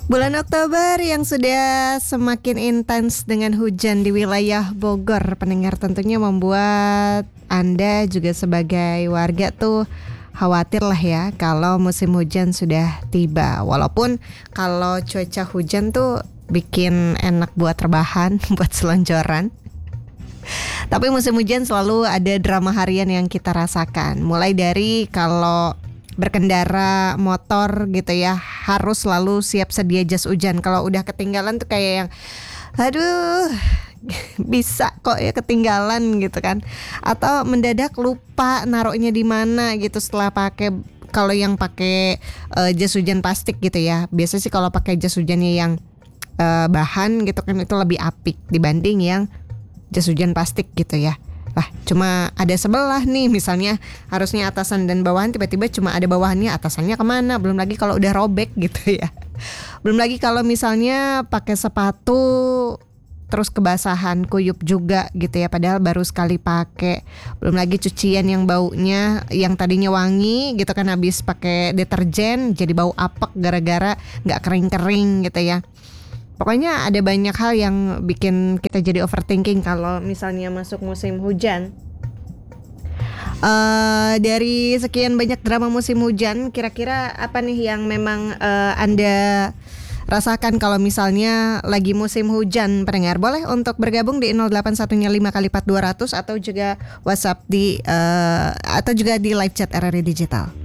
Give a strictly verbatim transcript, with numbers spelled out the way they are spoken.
Bulan Oktober yang sudah semakin intens dengan hujan di wilayah Bogor, pendengar, tentunya membuat Anda juga sebagai warga tuh khawatir lah ya kalau musim hujan sudah tiba. Walaupun kalau cuaca hujan tuh bikin enak buat rebahan, buat selonjoran. Tapi musim hujan selalu ada drama harian yang kita rasakan. Mulai dari kalau berkendara motor gitu ya, harus selalu siap sedia jas hujan. Kalau udah ketinggalan tuh kayak yang aduh, bisa kok ya ketinggalan gitu kan. Atau mendadak lupa naruhnya di mana gitu setelah pakai. Kalau yang pakai uh, jas hujan plastik gitu ya, biasanya sih kalau pakai jas hujannya yang uh, bahan gitu kan itu lebih apik dibanding yang jas hujan plastik gitu ya. Lah cuma ada sebelah nih, misalnya harusnya atasan dan bawahan, tiba-tiba cuma ada bawahannya, atasannya kemana. Belum lagi kalau udah robek gitu ya. Belum lagi kalau misalnya pakai sepatu terus kebasahan, kuyup juga gitu ya, padahal baru sekali pakai. Belum lagi cucian yang baunya, yang tadinya wangi gitu kan, habis pakai deterjen jadi bau apek gara-gara gak kering-kering gitu ya. Pokoknya ada banyak hal yang bikin kita jadi overthinking kalau misalnya masuk musim hujan. Uh, dari sekian banyak drama musim hujan, kira-kira apa nih yang memang uh, Anda rasakan kalau misalnya lagi musim hujan, pendengar? Boleh untuk bergabung di nol delapan satu lima kali empat dua ratus atau juga WhatsApp di uh, atau juga di live chat R R I Digital.